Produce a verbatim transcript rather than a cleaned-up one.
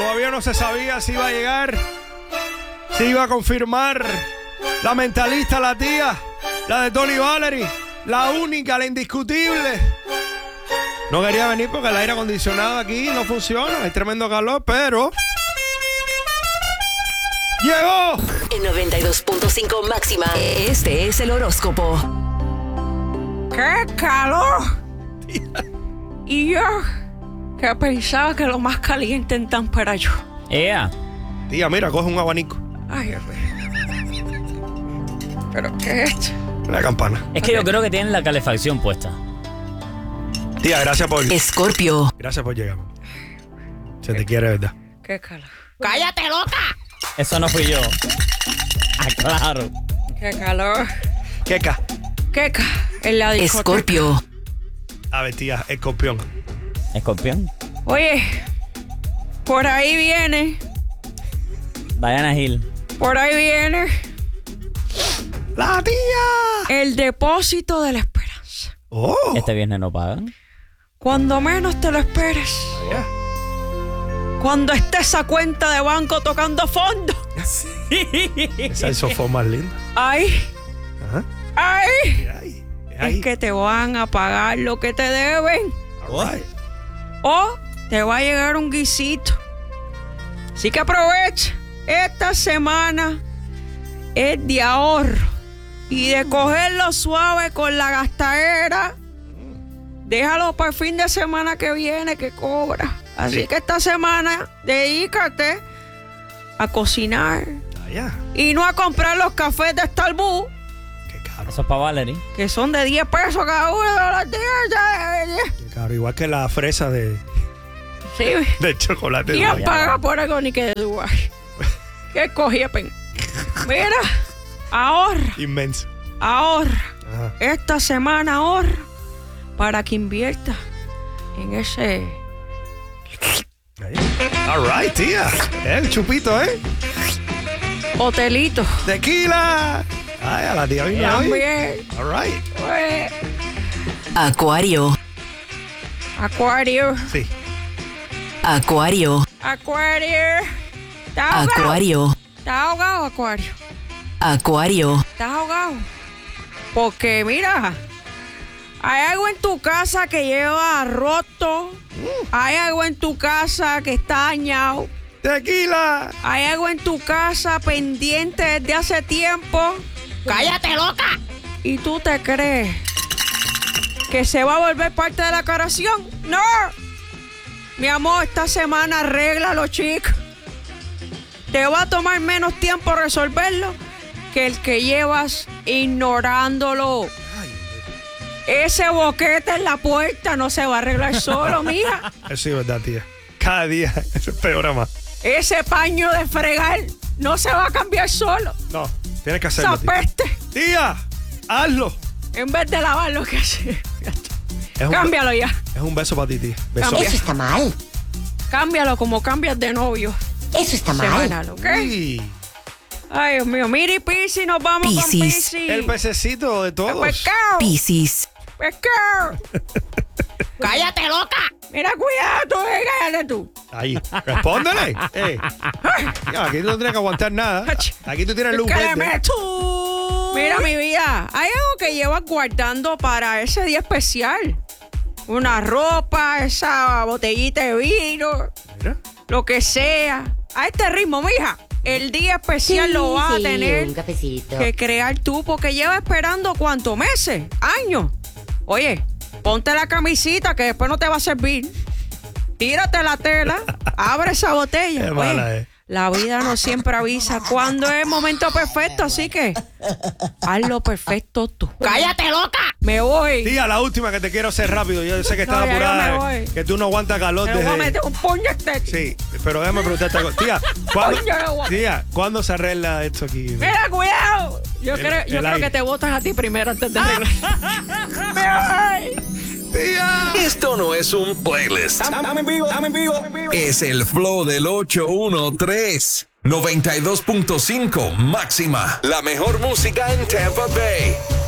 todavía no se sabía si iba a llegar, si iba a confirmar la mentalista, la tía, la de Tony Valery, la única, la indiscutible. No quería venir porque el aire acondicionado aquí no funciona, hay tremendo calor, pero llegó. En noventa y dos punto cinco máxima, este es el horóscopo. ¡Qué calor! Y yo, que pensaba que lo más caliente en Tampa era yo. Ea. Tía, mira, coge un abanico. Ay, Dios mío. ¿Pero qué es esto? La campana. Es que yo creo que tienen la calefacción puesta. Tía, gracias por... Escorpio. Gracias por llegar. Se te quiere, ¿verdad? ¡Qué calor! ¡Cállate, loca! Eso no fui yo. Ah, claro. ¡Qué calor! Queca. ¡Queca! En la discoteca. Escorpio. A ver, tía, escorpión. Escorpión. Oye, por ahí viene, Diana Hill. por ahí viene ¡La tía! el depósito de la esperanza. ¡Oh! Este viernes no pagan. Cuando menos te lo esperes. Ya. Cuando esté esa cuenta de banco tocando fondo. Esa es el más linda. Ay, Ajá. ay. Mira ahí. Mira ahí. Es que te van a pagar lo que te deben. All right. O te va a llegar un guisito. Así que aprovecha. Esta semana es de ahorro y de cogerlo suave con la gastadera. Déjalo para el fin de semana que viene que cobra. Así Sí. que esta semana dedícate a cocinar Allá. y no a comprar los cafés de Starbucks, Qué caro. Eso es para Valerie. que son de diez pesos cada uno de las diez. Qué caro. Igual que la fresa de, Sí, de chocolate. de ¿quién Dubái. paga por algo ni que de Dubái? ¿Qué cogía, pen? Mira, ahorra, Inmenso. ahorra. Ajá. Esta semana ahorra para que invierta en ese Ahí. All right, tía. El chupito, ¿eh? hotelito. Tequila. Ay, a la tía vino hoy. También, All right. pues, Acuario. Acuario, Sí. Acuario. Acuario. ¿Estás ahogado? Acuario. ¿Estás ahogado, Acuario? Acuario. ¿Estás ahogado? Porque mira, hay algo en tu casa que lleva roto. Hay algo en tu casa que está dañado. Tequila. Hay algo en tu casa pendiente desde hace tiempo. ¡Cállate, loca! ¿Y tú te crees que se va a volver parte de la curación? ¡No! Mi amor, esta semana arréglalo, chica. Te va a tomar menos tiempo resolverlo que el que llevas ignorándolo. Ese boquete en la puerta no se va a arreglar solo, mija. Eso sí es verdad, tía. Cada día eso es peor más. Ese paño de fregar no se va a cambiar solo. No, tienes que hacerlo, tía. ¡Zapeste! Tía, hazlo. En vez de lavarlo, ¿qué hace? Es un, Cámbialo ya. es un beso para ti, tía. Beso. Cambia. Eso está mal. Cámbialo como cambias de novio. Eso está mal. Semanal, ¿ok? Sí. Ay, Dios mío. Miri Pisi, nos vamos con Piscis. Pisi. El pececito de todos. Pescado. Piscis. Pescado. ¡Cállate, loca! Mira, cuidado, tú, eh, cállate tú. Ahí, respóndele. Ey. Ya, aquí tú no tienes que aguantar nada. Aquí tú tienes luz ¿Qué le verde. meto? Mira, mi vida, hay algo que llevas guardando para ese día especial. Una ropa, esa botellita de vino, Mira. lo que sea. A este ritmo, mija, el día especial Sí, lo vas sí, a tener un cafecito. que crear tú, porque llevas esperando ¿cuántos meses? ¿Años? Oye, ponte la camisita que después no te va a servir. Tírate la tela, abre esa botella. Qué Oye, mala es. la vida no siempre avisa cuándo es el momento perfecto, así que hazlo perfecto tú. ¡Cállate, loca! Me voy. Tía, la última que te quiero hacer rápido. Yo sé que estás No, ya yo apurada. me voy. Que tú no aguantas calor Me voy a desde... meter un puño este. Sí, pero déjame preguntarte algo. Tía, ¿cuándo, Coño, no aguanto. tía, ¿cuándo se arregla esto aquí? Mira, cuidado. Yo, El- creo, yo el creo aire. que te botan a ti primero antes de arreglar. Me voy. Tía. Esto no es un playlist. Dame en vivo, dame en vivo. Es el flow del ocho uno tres. noventa y dos punto cinco máxima. La mejor música en Tampa Bay.